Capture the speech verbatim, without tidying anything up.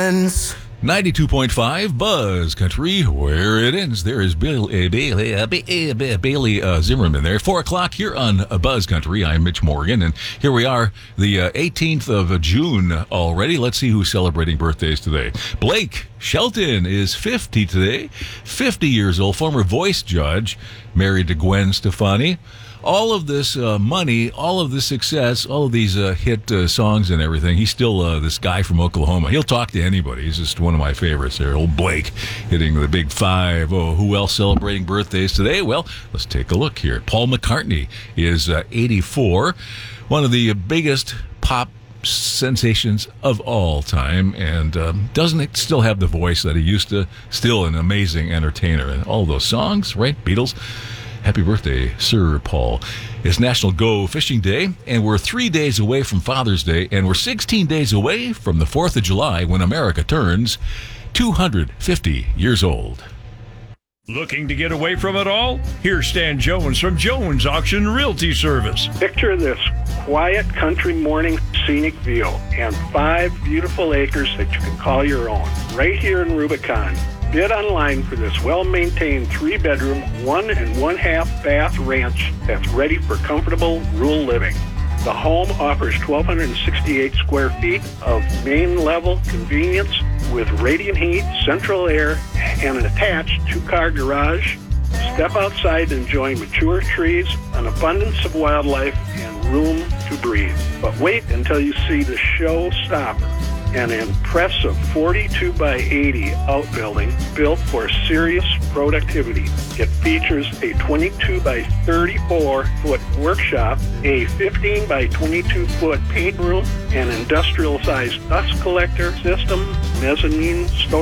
friends. ninety-two point five Buzz Country, where it ends. There is Bill, uh, Bailey, uh, Ba- uh, Bailey uh, Zimmerman there. Four o'clock here on uh, Buzz Country. I'm Mitch Morgan, and here we are, the uh, eighteenth of June already. Let's see who's celebrating birthdays today. Blake Shelton is fifty today. fifty years old, former voice judge, married to Gwen Stefani. All of this uh, money, all of this success, all of these uh, hit uh, songs and everything, he's still uh, this guy from Oklahoma. He'll talk to anybody. He's just one of my favorites there. Old Blake hitting the big five. Oh, who else celebrating birthdays today? Well, let's take a look here. Paul McCartney is uh, eighty-four, one of the biggest pop sensations of all time, and um, doesn't it still have the voice that he used to? Still an amazing entertainer. And all those songs, right? Beatles. Happy birthday, Sir Paul. It's National Go Fishing Day, and we're three days away from Father's Day, and we're sixteen days away from the fourth of July when America turns two hundred fifty years old. Looking to get away from it all? Here's Stan Jones from Jones Auction Realty Service. Picture this quiet country morning scenic view and five beautiful acres that you can call your own right here in Rubicon. Bid online for this well-maintained three-bedroom, one and one-half bath ranch that's ready for comfortable rural living. The home offers one thousand two hundred sixty-eight square feet of main-level convenience with radiant heat, central air, and an attached two-car garage. Step outside and enjoy mature trees, an abundance of wildlife, and room to breathe. But wait until you see the showstopper. An impressive forty-two by eighty outbuilding built for serious productivity. It features a twenty-two by thirty-four foot workshop, a fifteen by twenty-two foot paint room, an industrial-sized dust collector system, mezzanine storage,